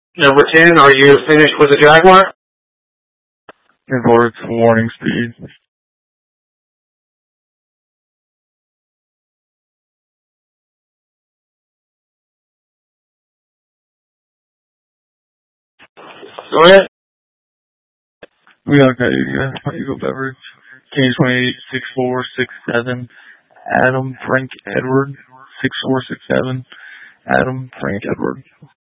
Number 10, are you finished with the Jaguar? Reports warning speed. Go ahead. We got Eagle Beverage. Cage 286467. Adam Frank Edward 6467. Adam Frank Edward.